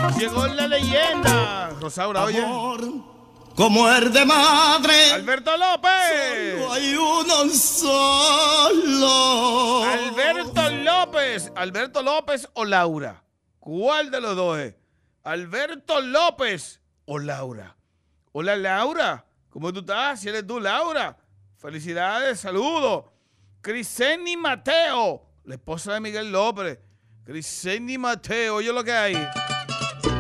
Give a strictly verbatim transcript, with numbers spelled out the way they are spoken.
Llegó la leyenda. Rosaura, oye. Como el de madre. Alberto López. Solo hay uno solo. Alberto López. Alberto López o Laura. ¿Cuál de los dos es? Alberto López o Laura. Hola, Laura. ¿Cómo tú estás? Si eres tú, Laura. Felicidades, saludos. Criseni Mateo, la esposa de Miguel López. Criseni Mateo, oye lo que hay.